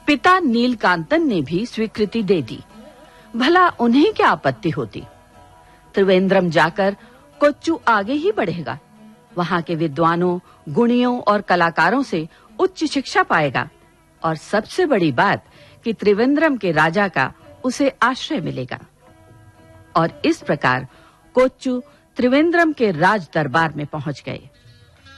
पिता नीलकांतन ने भी स्वीकृति दे दी। भला उन्हें क्या आपत्ति होती। त्रिवेंद्रम जाकर कोच्चू आगे ही बढ़ेगा, वहां के विद्वानों, गुणियों और कलाकारों से उच्च शिक्षा पाएगा और सबसे बड़ी बात कि त्रिवेंद्रम के राजा का उसे आश्रय मिलेगा। और इस प्रकार कोच्चू त्रिवेंद्रम के राज दरबार में पहुंच गए।